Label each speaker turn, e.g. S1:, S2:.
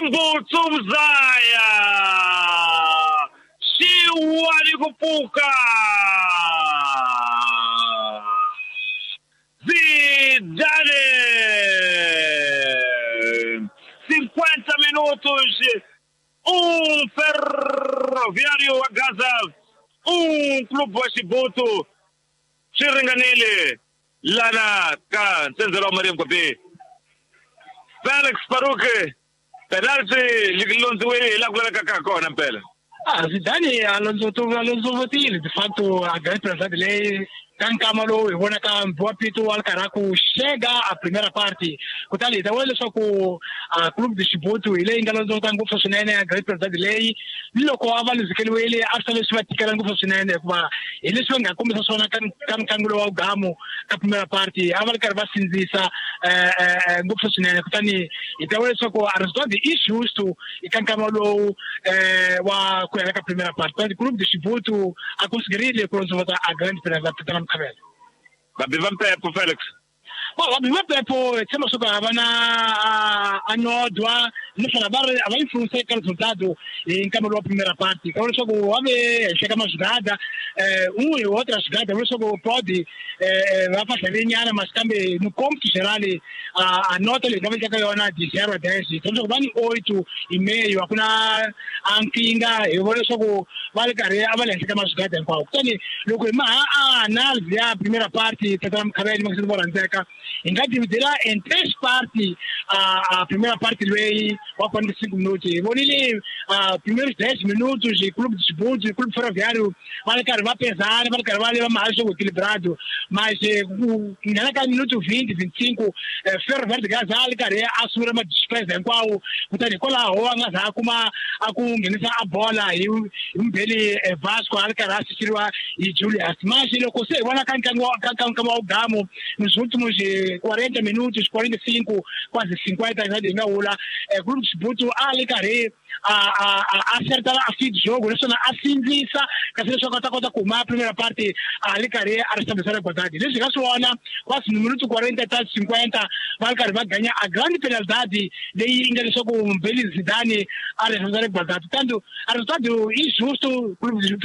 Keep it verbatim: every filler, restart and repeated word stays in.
S1: Chimbutsu Mzaya Shiwali Kupuka Zidane cinquenta minutos, um Ferroviário a Gaza, um Clube Washibutu Chiringanile Lana Kan Senzero Mariam Kopi Felix Faruque penalti Ligilonzue la quella cacco Nampel.
S2: Ah, Zidane Alonso tu Alonso Votile, di fatto a grande presenza di lei Camalo e buona campo apito al Caracu chega a primeira parte. Kutali da wale só com a clube de Chibutu ele engalo tango funcionando a grande presença de lei. Lilo ko avalo zikelo ele hasta le swati karango funcionando kwa ele só nga começa só na kan kan kangulo ao gamo a primeira parte. Aval karva sinzisa eh eh ngo funcionando kutani ita wale só com a resultado de injusto e kan Camalo eh wa com a primeira parte. O clube de Chibutu a conseguir ele com a grande presença Cabelo.
S1: Babi Vampepo, Felix.
S2: Bom, Babi Vampepo, temos que falar na a Nodua, não falar a influência que o resultado em Camelo a primeira parte. Então, só o homem chega uma jogada, um e outra jogada, eu só pode vai fazer linha, mas também no cômputo geral a nota ele deve chegar na de zero a dez. Então, só vai oito e meio, akuna ankinga, eu vou só vale carreira, vale chegar uma jogada em qual. Então, logo mais a análise a primeira parte, tentamos cabelo mais do Boranteca. Enquanto dividirá em três partes a, a primeira parte do E I, quarenta e cinco minutos. Vou ali, a primeiros dez minutos, o clube de Chibutu, o clube ferroviário, vai carvar pesado, vai carvar levar mais jogo equilibrado. Mas naquele minuto vinte, vinte e cinco, ferroviário de Gaza, ele assume uma despesa em qual o Tanicola, ou a Gaza, como a bola, e um dele Vasco, Alcaraz, Silva e Julius. Mas ele consegue, vai na Cancamo, nos últimos quarenta minutos, quarenta e cinco, quase cinquenta, já de Gaula, o grupo de Chibutu, ali, care, a, a, a acertar a fim de jogo, não só a cinzissa, que a seleção está conta com a primeira parte, ali, care, a restabelecer a igualdade. Nesse caso, Ana, quase no minuto quarenta, cinquenta, vai ganhar a grande penalidade, daí ingressou com o Beli Zidane a restabelecer a igualdade. Portanto, a resultado injusto, o grupo de